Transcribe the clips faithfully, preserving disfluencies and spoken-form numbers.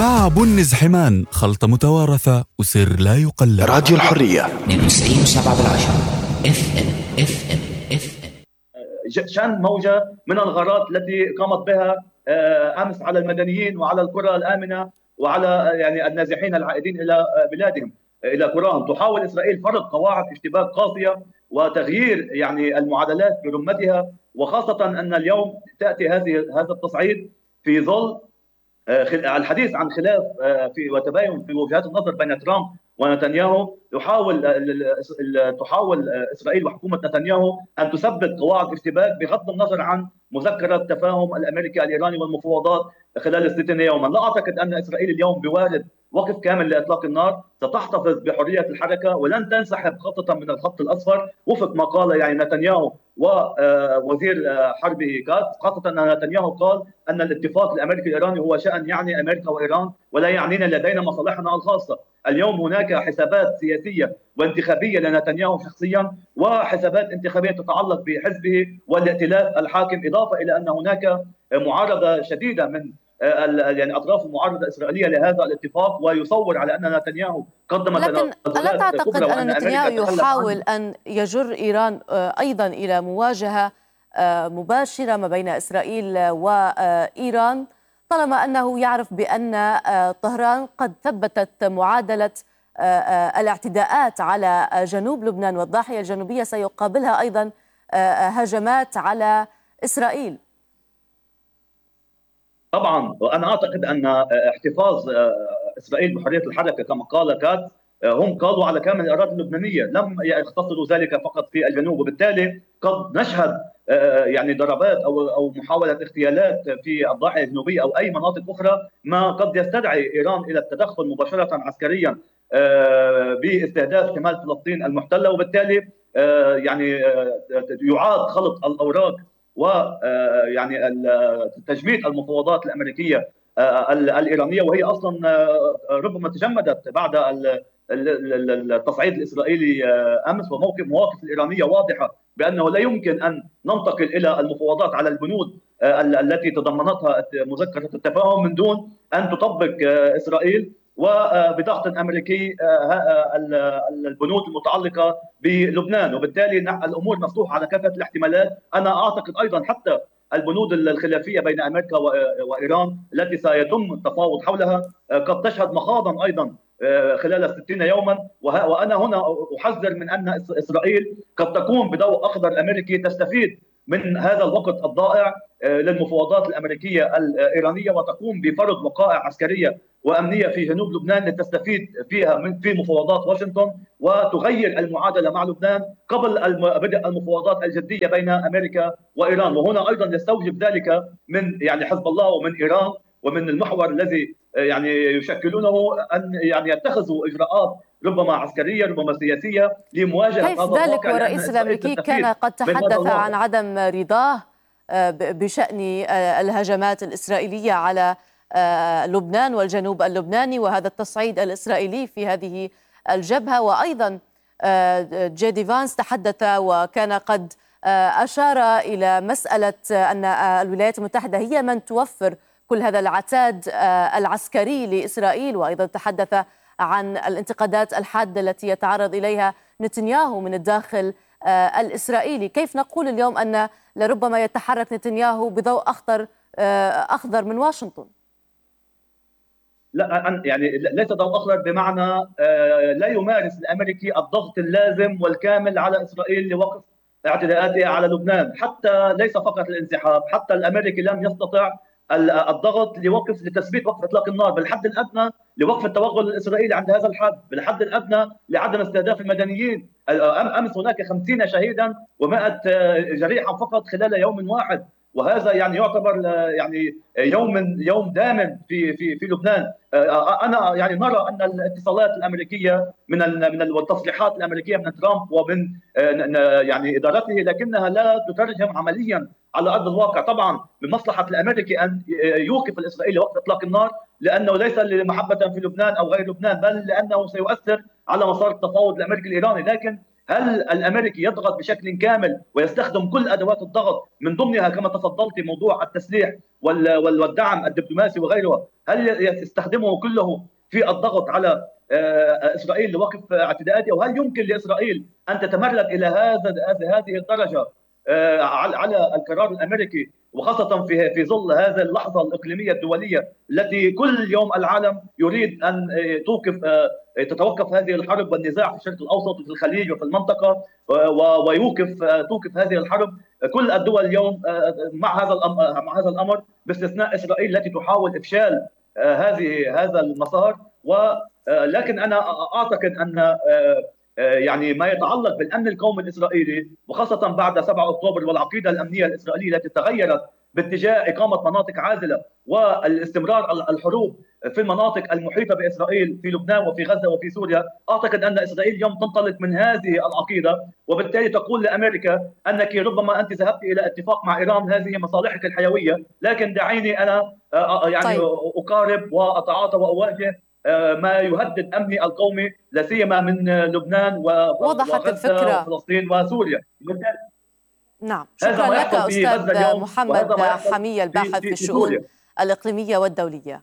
كعب النزحمان، خلطة متوارثة وسر لا يقلد. راديو الحرية اثنين وتسعين وسبعة بالعشرة اف ام اف ام اف ام. شن موجة من الغارات التي قامت بها أمس على المدنيين وعلى القرى الآمنة وعلى يعني النازحين العائدين إلى بلادهم إلى قراهم. تحاول إسرائيل فرض قواعد اشتباك قاسية وتغيير يعني المعادلات برمتها، وخاصة أن اليوم تأتي هذه هذا التصعيد في ظل الحديث عن خلاف في وتباين في وجهات النظر بين ترامب ونتنياهو. يحاول تحاول اسرائيل وحكومه نتنياهو ان تثبت قواعد اشتباك بغض النظر عن مذكره تفاهم الامريكي الايراني والمفاوضات خلال الستين يوما. لا اعتقد ان اسرائيل اليوم بوارد وقف كامل لاطلاق النار، ستحتفظ بحريه الحركه ولن تنسحب خطه من الخط الاصفر وفق ما قال يعني نتنياهو ووزير حربه كاتس، خاصه ان نتنياهو قال ان الاتفاق الامريكي الايراني هو شان يعني امريكا وايران ولا يعنينا لدينا مصالحنا الخاصه. اليوم هناك حسابات سياسيه وانتخابيه لنتنياهو شخصيا وحسابات انتخابيه تتعلق بحزبه والائتلاف الحاكم، اضافه الى ان هناك معارضه شديده من يعني اطراف المعارضه الاسرائيليه لهذا الاتفاق، ويصور على ان نتنياهو قدم لكن الا تعتقد ان نتنياهو يحاول ان يجر ايران ايضا الى مواجهه مباشره ما بين اسرائيل وايران، طالما انه يعرف بان طهران قد ثبتت معادله الاعتداءات على جنوب لبنان والضاحيه الجنوبيه سيقابلها ايضا هجمات على اسرائيل؟ طبعا، وانا اعتقد ان احتفاظ اسرائيل بحريه الحركه كما قال كاتس، هم قالوا على كامل الاراضي اللبنانيه، لم يختصروا ذلك فقط في الجنوب، وبالتالي قد نشهد يعني ضربات او او محاوله اغتيالات في الضاحيه الجنوبيه او اي مناطق اخرى، ما قد يستدعي ايران الى التدخل مباشره عسكريا باستهداف شمال فلسطين المحتله، وبالتالي يعني يعاد خلط الاوراق ويعني تجميد المفاوضات الامريكيه الايرانيه، وهي اصلا ربما تجمدت بعد التصعيد الاسرائيلي امس. وموقف مواقف الايرانيه واضحه بانه لا يمكن ان ننتقل الى المفاوضات على البنود التي تضمنتها مذكره التفاهم من دون ان تطبق اسرائيل وبضغط امريكي البنود المتعلقه بلبنان، وبالتالي الامور مفتوحه على كافه الاحتمالات. انا اعتقد ايضا حتى البنود الخلافيه بين امريكا وايران التي سيتم التفاوض حولها قد تشهد مخاضا ايضا خلال الستين يوما، وانا هنا احذر من ان اسرائيل قد تقوم بضوء اخضر امريكي تستفيد من هذا الوقت الضائع للمفاوضات الامريكيه الايرانيه وتقوم بفرض وقائع عسكريه وامنيه في جنوب لبنان لتستفيد فيها من في مفاوضات واشنطن وتغير المعادله مع لبنان قبل بدء المفاوضات الجديه بين امريكا وايران. وهنا ايضا يستوجب ذلك من يعني حزب الله ومن ايران ومن المحور الذي يعني يشكلونه ان يعني يتخذوا اجراءات ربما عسكريه ربما سياسيه لمواجهه كيف ذلك والرئيس الامريكي كان قد تحدث عن عدم رضاه بشان الهجمات الاسرائيليه على لبنان والجنوب اللبناني وهذا التصعيد الاسرائيلي في هذه الجبهه، وايضا جي دي فانس تحدث وكان قد اشار الى مساله ان الولايات المتحده هي من توفر كل هذا العتاد العسكري لإسرائيل، وأيضا تحدث عن الانتقادات الحادة التي يتعرض إليها نتنياهو من الداخل الإسرائيلي. كيف نقول اليوم أن لربما يتحرك نتنياهو بضوء أخضر أخضر من واشنطن؟ لا يعني ليس ضوء أخضر بمعنى لا يمارس الأمريكي الضغط اللازم والكامل على إسرائيل لوقف اعتداءاتها على لبنان، حتى ليس فقط الانسحاب، حتى الأمريكي لم يستطع الضغط لوقف لتثبيت وقف اطلاق النار، بالحد الادنى لوقف التوغل الاسرائيلي عند هذا الحد، بالحد الادنى لعدم استهداف المدنيين. امس هناك خمسين شهيدا ومائة جريحا فقط خلال يوم واحد، وهذا يعني يعتبر يعني يوم يوم دام في في في لبنان. انا يعني نرى ان الاتصالات الامريكيه من من التصريحات الامريكيه من ترامب ومن يعني ادارته، لكنها لا تترجم عمليا على ارض الواقع. طبعا من مصلحه الامريكي ان يوقف الاسرائيلي وقف اطلاق النار، لانه ليس لمحبه في لبنان او غير لبنان، بل لانه سيؤثر على مسار التفاوض الامريكي الايراني. لكن هل الأمريكي يضغط بشكل كامل ويستخدم كل أدوات الضغط من ضمنها كما تفضلت موضوع التسليح والدعم الدبلوماسي وغيره، هل يستخدمه كله في الضغط على إسرائيل لوقف اعتداءاتها؟ وهل يمكن لإسرائيل أن تتمرد إلى هذا هذه الدرجة على القرار الأمريكي، وخاصة في في ظل هذه اللحظة الإقليمية الدولية التي كل يوم العالم يريد أن توقف تتوقف هذه الحرب والنزاع في الشرق الأوسط وفي الخليج وفي المنطقة، ويوقف توقف هذه الحرب. كل الدول اليوم مع هذا مع هذا الأمر باستثناء إسرائيل التي تحاول إفشال هذه هذا المسار. ولكن أنا أعتقد أن يعني ما يتعلق بالامن القومي الاسرائيلي، وخاصه بعد سبعة اكتوبر والعقيده الامنيه الاسرائيليه التي تغيرت باتجاه اقامه مناطق عازله والاستمرار الحروب في المناطق المحيطه باسرائيل في لبنان وفي غزه وفي سوريا، اعتقد ان اسرائيل اليوم تنطلق من هذه العقيده، وبالتالي تقول لامريكا انك ربما انت ذهبت الى اتفاق مع ايران، هذه مصالحك الحيويه، لكن دعيني انا يعني اقارب واتعاطى واواجه ما يهدد امني القومي لا سيما من لبنان وغزه وفلسطين وسوريا. نعم، شكرا لك استاذ محمد حمية الباحث في الشؤون الاقليميه والدوليه.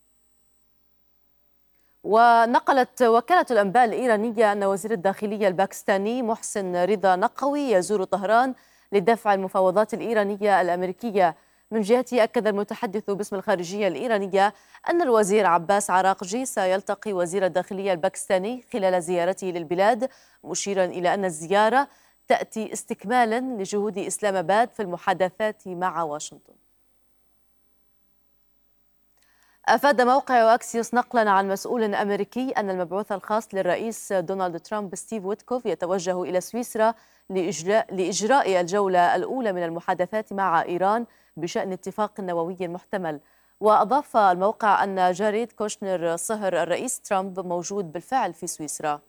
ونقلت وكالة الأنباء الإيرانية أن وزير الداخلية الباكستاني محسن رضا نقوي يزور طهران لدفع المفاوضات الإيرانية الأمريكية. من جهته أكد المتحدث باسم الخارجية الإيرانية أن الوزير عباس عراقجي سيلتقي وزير الداخلية الباكستاني خلال زيارته للبلاد، مشيرا إلى أن الزيارة تأتي استكمالا لجهود إسلام آباد في المحادثات مع واشنطن. أفاد موقع أكسيوس نقلا عن مسؤول أمريكي أن المبعوث الخاص للرئيس دونالد ترامب ستيف ويتكوف يتوجه إلى سويسرا لإجراء الجولة الأولى من المحادثات مع إيران بشأن اتفاق نووي محتمل. وأضاف الموقع أن جاريد كوشنر صهر الرئيس ترامب موجود بالفعل في سويسرا.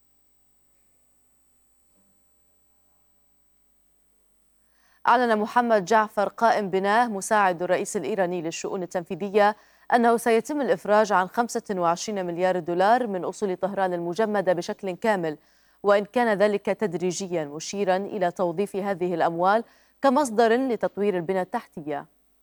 أعلن محمد جعفر قائم بناه مساعد الرئيس الإيراني للشؤون التنفيذية أنه سيتم الإفراج عن خمسة وعشرين مليار دولار من أصول طهران المجمدة بشكل كامل، وإن كان ذلك تدريجيا، مشيرا إلى توظيف هذه الأموال كمصدر لتطوير البنى التحتية.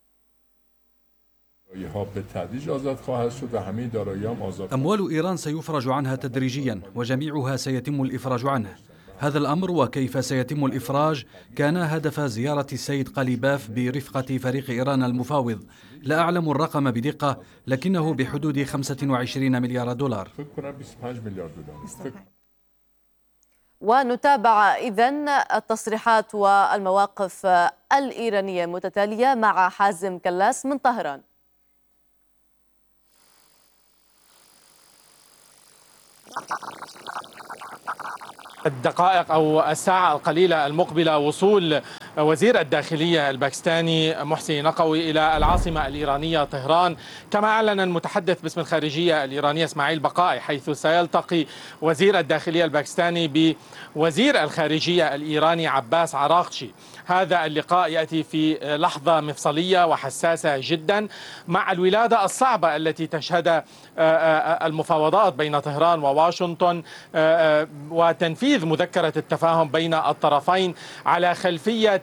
أموال إيران سيفرج عنها تدريجيا وجميعها سيتم الإفراج عنه. هذا الأمر وكيف سيتم الإفراج كان هدف زيارة السيد قليباف برفقة فريق إيران المفاوض. لا أعلم الرقم بدقة لكنه بحدود خمسة وعشرين مليار دولار. ونتابع إذن التصريحات والمواقف الإيرانية المتتالية مع حازم كلاس من طهران. الدقائق أو الساعة القليلة المقبلة وصول وزير الداخلية الباكستاني محسن نقوي إلى العاصمة الإيرانية طهران، كما أعلن المتحدث باسم الخارجية الإيرانية إسماعيل بقائي، حيث سيلتقي وزير الداخلية الباكستاني بوزير الخارجية الإيراني عباس عراقجي. هذا اللقاء يأتي في لحظة مفصلية وحساسة جدا مع الولادة الصعبة التي تشهد المفاوضات بين طهران وواشنطن وتنفيذ مذكرة التفاهم بين الطرفين على خلفية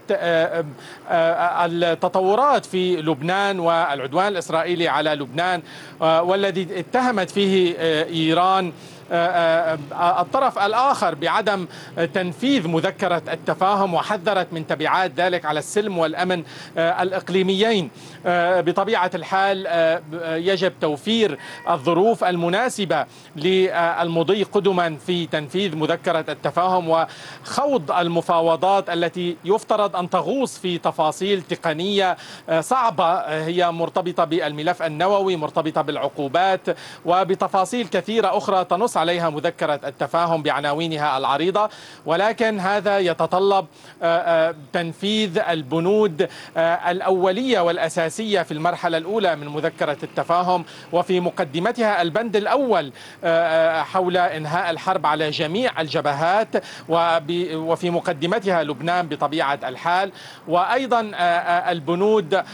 التطورات في لبنان والعدوان الإسرائيلي على لبنان، والذي اتهمت فيه إيران الطرف الآخر بعدم تنفيذ مذكرة التفاهم، وحذرت من تبعات ذلك على السلم والأمن الإقليميين. بطبيعة الحال يجب توفير الظروف المناسبة للمضي قدما في تنفيذ مذكرة التفاهم وخوض المفاوضات التي يفترض أن تغوص في تفاصيل تقنية صعبة، هي مرتبطة بالملف النووي، مرتبطة بالعقوبات، وبتفاصيل كثيرة أخرى تنص عليها مذكرة التفاهم بعناوينها العريضة. ولكن هذا يتطلب تنفيذ البنود الأولية والأساسية في المرحلة الأولى من مذكرة التفاهم، وفي مقدمتها البند الأول حول إنهاء الحرب على جميع الجبهات، وفي مقدمتها لبنان بطبيعة الحال، وأيضا البنود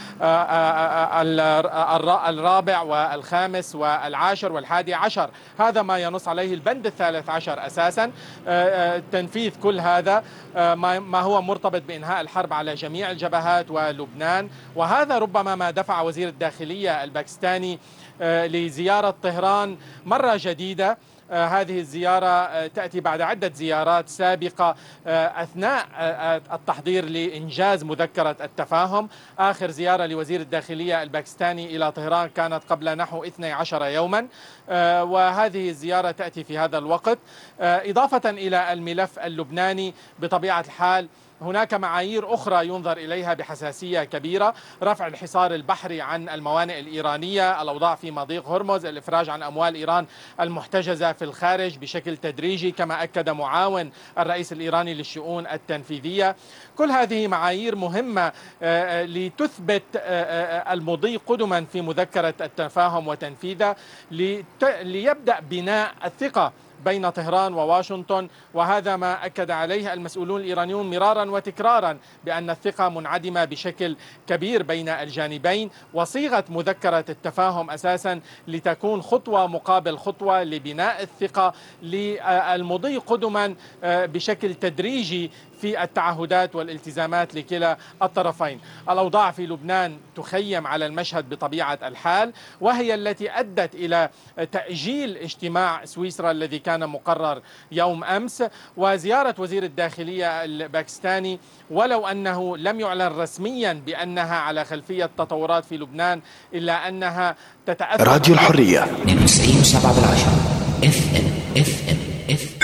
الرابع والخامس والعاشر والحادي عشر. هذا ما ينص عليه البند الثالث عشر أساسا تنفيذ كل هذا ما هو مرتبط بإنهاء الحرب على جميع الجبهات ولبنان. وهذا ربما ما دفع وزير الداخلية الباكستاني لزيارة طهران مرة جديدة. هذه الزيارة تأتي بعد عدة زيارات سابقة أثناء التحضير لإنجاز مذكرة التفاهم. آخر زيارة لوزير الداخلية الباكستاني إلى طهران كانت قبل نحو اثني عشر يوما، وهذه الزيارة تأتي في هذا الوقت. إضافة إلى الملف اللبناني بطبيعة الحال هناك معايير أخرى ينظر إليها بحساسية كبيرة: رفع الحصار البحري عن الموانئ الإيرانية، الأوضاع في مضيق هرمز، الإفراج عن أموال إيران المحتجزة في الخارج بشكل تدريجي كما أكد معاون الرئيس الإيراني للشؤون التنفيذية. كل هذه معايير مهمة لتثبت المضي قدما في مذكرة التفاهم وتنفيذها ليبدأ بناء الثقة بين طهران وواشنطن. وهذا ما أكد عليه المسؤولون الإيرانيون مرارا وتكرارا بأن الثقة منعدمة بشكل كبير بين الجانبين، وصيغة مذكرة التفاهم أساسا لتكون خطوة مقابل خطوة لبناء الثقة للمضي قدما بشكل تدريجي في التعهدات والالتزامات لكلا الطرفين. الأوضاع في لبنان تخيم على المشهد بطبيعة الحال، وهي التي أدت إلى تأجيل اجتماع سويسرا الذي كان مقرر يوم أمس، وزيارة وزير الداخلية الباكستاني ولو أنه لم يعلن رسميا بأنها على خلفية تطورات في لبنان إلا أنها تتأثر. راديو الحرية اثنين وتسعين وسبعة بالعشرة اف ام اف ام اف.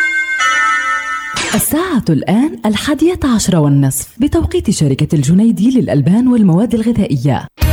الساعة الآن الحادية عشرة والنصف بتوقيت شركة الجنيدي للألبان والمواد الغذائية.